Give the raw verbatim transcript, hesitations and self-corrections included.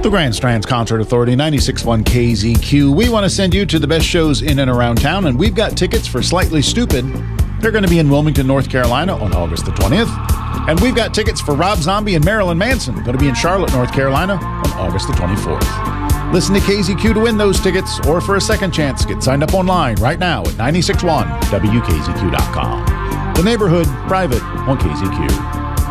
The Grand Strands Concert Authority, ninety-six point one K Z Q. We want to send you to the best shows in and around town, and we've got tickets for Slightly Stoopid. They're going to be in Wilmington, North Carolina on August the twentieth. And we've got tickets for Rob Zombie and Marilyn Manson, going to be in Charlotte, North Carolina on August the twenty-fourth. Listen to K Z Q to win those tickets, or for a second chance, get signed up online right now at nine six one W K Z Q dot com. The Neighborhood, private on K Z Q.